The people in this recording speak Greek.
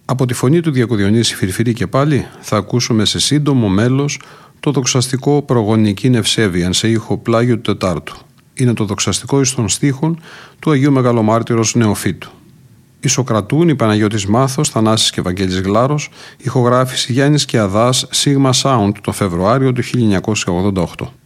Από τη φωνή του Διακοδιονύση Φιρφυρή και πάλι θα ακούσουμε σε σύντομο μέλος το δοξαστικό προγονική Νευσέβειαν σε ήχο πλάγιο του Τετάρτου. Είναι το δοξαστικό εις των στίχων του Αγίου Μεγαλομάρτυρος Νεοφύτου. Ισοκρατούν η Παναγιώτης Μάθος, Θανάσης και Βαγγέλης Γλάρος, ηχογράφηση Γιάννης και Αδάς, Sigma Sound το Φεβρουάριο του 1988.